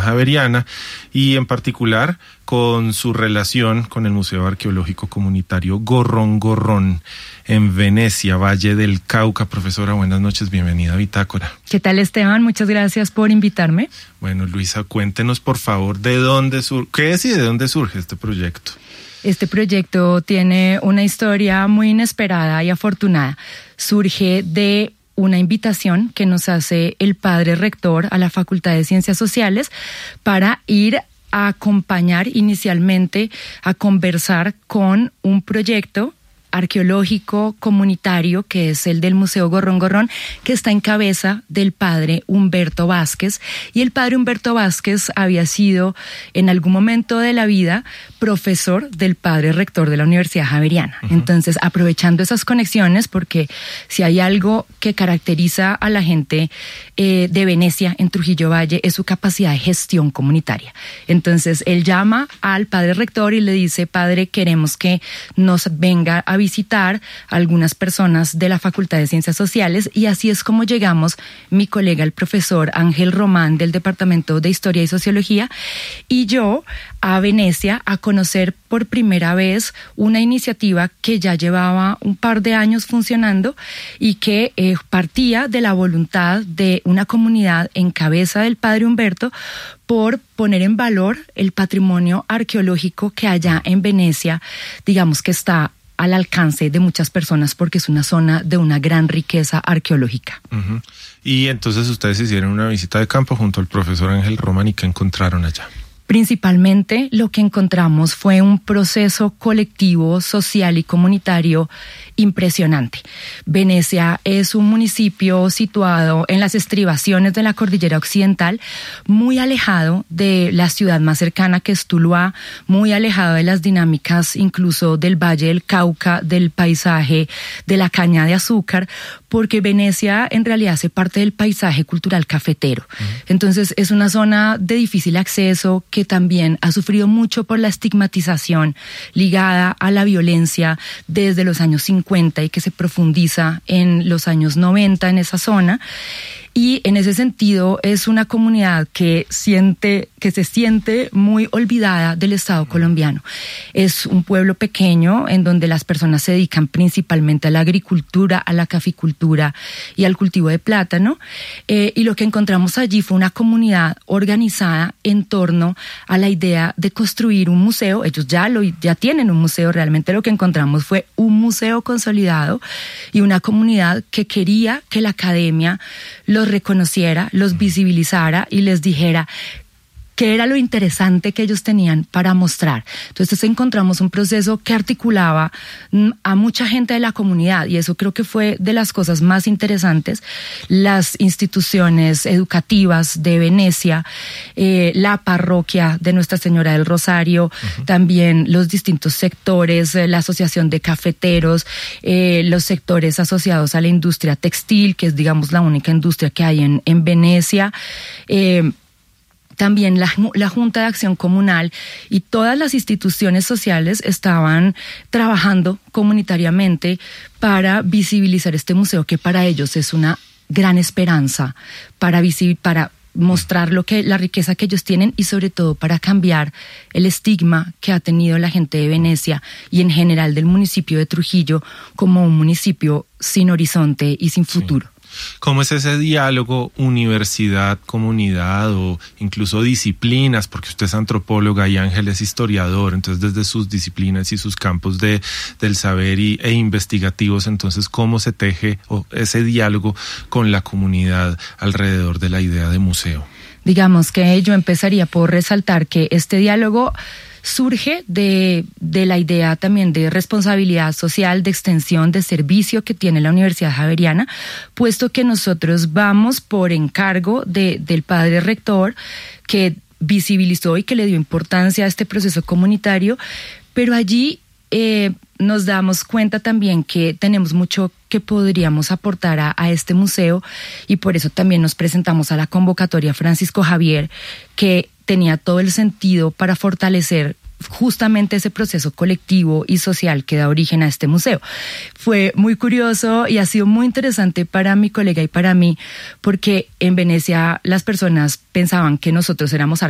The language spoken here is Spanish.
Javeriana y en particular con su relación con el Museo Arqueológico Comunitario Gorrón Gorrón en Venecia, Valle del Cauca. Profesora, buenas noches, bienvenida a Bitácora. ¿Qué tal, Esteban? Muchas gracias por invitarme. Bueno, Luisa, cuéntenos por favor de dónde qué es y de dónde surge este proyecto. Este proyecto tiene una historia muy inesperada y afortunada. Surge de una invitación que nos hace el padre rector a la Facultad de Ciencias Sociales para ir a acompañar inicialmente a conversar con un proyecto arqueológico comunitario que es el del Museo Gorrón Gorrón, que está en cabeza del padre Humberto Vázquez, y el padre Humberto Vázquez había sido en algún momento de la vida profesor del padre rector de la Universidad Javeriana. Entonces, aprovechando esas conexiones, porque si hay algo que caracteriza a la gente de Venecia en Trujillo Valle es su capacidad de gestión comunitaria. Entonces, él llama al padre rector y le dice: padre, queremos que nos venga a visitar a algunas personas de la Facultad de Ciencias Sociales, y así es como llegamos mi colega, el profesor Ángel Román del Departamento de Historia y Sociología, y yo a Venecia a conocer por primera vez una iniciativa que ya llevaba un par de años funcionando y que partía de la voluntad de una comunidad en cabeza del padre Humberto por poner en valor el patrimonio arqueológico que allá en Venecia, digamos que está al alcance de muchas personas porque es una zona de una gran riqueza arqueológica. Y entonces ustedes hicieron una visita de campo junto al profesor Ángel Román, ¿y qué encontraron allá? Principalmente lo que encontramos fue un proceso colectivo, social y comunitario impresionante. Venecia es un municipio situado en las estribaciones de la cordillera occidental, muy alejado de la ciudad más cercana que es Tuluá, muy alejado de las dinámicas incluso del Valle del Cauca, del paisaje, de la caña de azúcar, porque Venecia en realidad hace parte del paisaje cultural cafetero. Entonces es una zona de difícil acceso que también ha sufrido mucho por la estigmatización ligada a la violencia desde los años 50 y que se profundiza en los años 90 en esa zona. Y en ese sentido es una comunidad que se siente muy olvidada del Estado colombiano. Es un pueblo pequeño en donde las personas se dedican principalmente a la agricultura, a la caficultura y al cultivo de plátano. Y lo que encontramos allí fue una comunidad organizada en torno a la idea de construir un museo. Ellos ya tienen un museo. Realmente lo que encontramos fue un museo consolidado y una comunidad que quería que la academia los reconociera, los visibilizara y les dijera qué era lo interesante que ellos tenían para mostrar. Entonces encontramos un proceso que articulaba a mucha gente de la comunidad, y eso creo que fue de las cosas más interesantes. Las instituciones educativas de Venecia, la parroquia de Nuestra Señora del Rosario, también los distintos sectores, la asociación de cafeteros, los sectores asociados a la industria textil, que es digamos la única industria que hay en Venecia, también la Junta de Acción Comunal y todas las instituciones sociales estaban trabajando comunitariamente para visibilizar este museo, que para ellos es una gran esperanza, para mostrar la riqueza que ellos tienen y sobre todo para cambiar el estigma que ha tenido la gente de Venecia y en general del municipio de Trujillo como un municipio sin horizonte y sin futuro. ¿Cómo es ese diálogo universidad-comunidad o incluso disciplinas? Porque usted es antropóloga y Ángel es historiador, entonces desde sus disciplinas y sus campos del saber e investigativos, entonces ¿cómo se teje ese diálogo con la comunidad alrededor de la idea de museo? Digamos que yo empezaría por resaltar que este diálogo surge de la idea también de responsabilidad social, de extensión, de servicio que tiene la Universidad Javeriana, puesto que nosotros vamos por encargo del padre rector, que visibilizó y que le dio importancia a este proceso comunitario, pero allí nos damos cuenta también que tenemos mucho que podríamos aportar a este museo, y por eso también nos presentamos a la convocatoria Francisco Javier, que tenía todo el sentido para fortalecer justamente ese proceso colectivo y social que da origen a este museo. Fue muy curioso y ha sido muy interesante para mi colega y para mí, porque en Venecia las personas pensaban que nosotros éramos